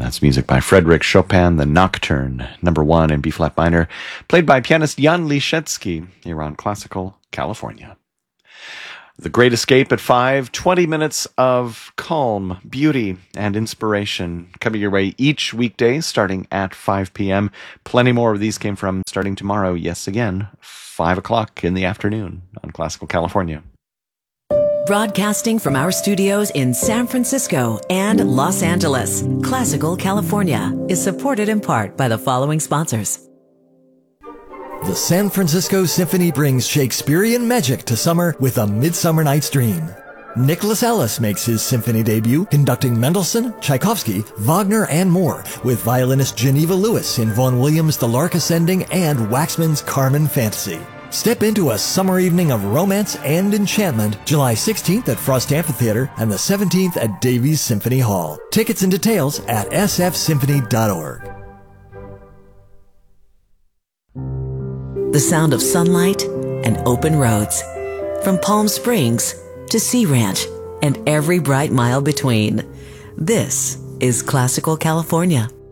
That's music by Frédéric Chopin, the Nocturne, number 1 in B-flat minor, played by pianist Jan Liszewski here on Classical California. The Great Escape at 5, 20 minutes of calm, beauty, and inspiration coming your way each weekday starting at 5 p.m. Plenty more of these came from starting tomorrow, yes again, 5 o'clock in the afternoon on Classical California. Broadcasting from our studios in San Francisco and Los Angeles, Classical California is supported in part by the following sponsors. The San Francisco Symphony brings Shakespearean magic to summer with A Midsummer Night's Dream. Nicholas Ellis makes his symphony debut conducting Mendelssohn, Tchaikovsky, Wagner, and more with violinist Geneva Lewis in Vaughan Williams' The Lark Ascending and Waxman's Carmen Fantasy. Step into a summer evening of romance and enchantment July 16th at Frost Amphitheater and the 17th at Davies Symphony Hall. Tickets and details at sfsymphony.org. The sound of sunlight and open roads. From Palm Springs to Sea Ranch and every bright mile between. This is Classical California.